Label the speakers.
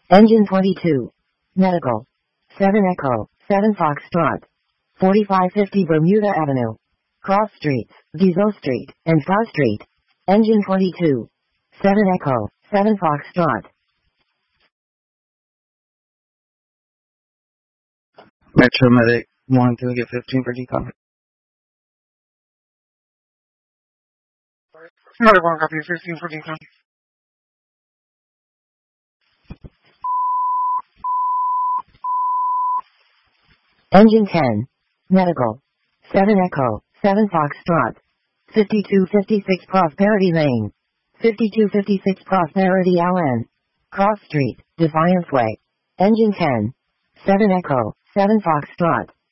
Speaker 1: Engine 22. Medical. 7 Echo, 7 Foxtrot. 4550 Bermuda Avenue. Cross Streets, Guizot Street, and Star Street. Engine 22. 7 Echo, 7 Foxtrot.
Speaker 2: Metro Medic 1, can we get 15 for decon?
Speaker 3: Another one copy, 15 for decon.
Speaker 1: Engine 10. Medical. 7 Echo, 7 Foxtrot. 5256 Prosperity Lane. 5256 Prosperity Allen. Cross Street, Defiance Way. Engine 10. 7 Echo, 7 Foxtrot.